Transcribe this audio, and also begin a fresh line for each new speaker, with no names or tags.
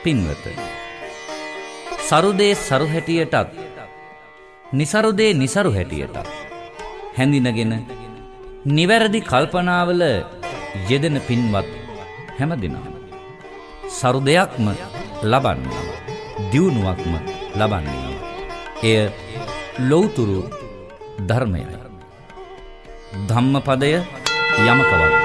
පින්වත, සරුදේ සරු හැටියටත් නිසරුදේ නිසරු හැටියටත් හැඳිනගෙන නිවැරදි කල්පනාවල යෙදෙන පින්වත් හැමදෙනාම සරුදයක්ම ලබන්නවා, දියුණුවක්ම ලබන්නවා. එය ලෞතුරු ධර්මයයි. ධම්මපදය යමකවත්